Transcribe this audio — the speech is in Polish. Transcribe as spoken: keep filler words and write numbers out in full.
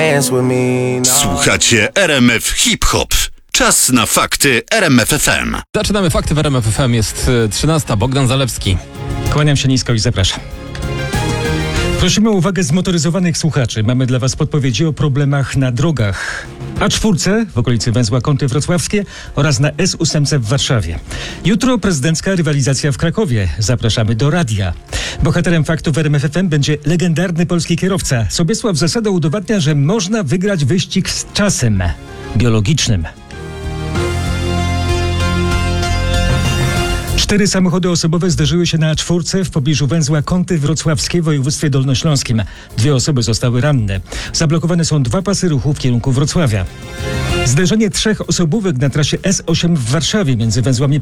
Słuchacie R M F Hip Hop. Czas na fakty R M F F M. Zaczynamy fakty w R M F F M. Jest trzynasta. Bogdan Zalewski. Kłaniam się nisko i zapraszam. Prosimy o uwagę zmotoryzowanych słuchaczy. Mamy dla Was podpowiedzi o problemach na drogach. A cztery w okolicy węzła Kąty Wrocławskie oraz na S osiem w Warszawie. Jutro prezydencka rywalizacja w Krakowie. Zapraszamy do radia. Bohaterem faktów R M F F M będzie legendarny polski kierowca. Sobiesław Zasada udowadnia, że można wygrać wyścig z czasem biologicznym. Cztery samochody osobowe zderzyły się na czwórce w pobliżu węzła Kąty Wrocławskie w województwie dolnośląskim. Dwie osoby zostały ranne. Zablokowane są dwa pasy ruchu w kierunku Wrocławia. Zderzenie trzech osobówek na trasie S osiem w Warszawie między węzłami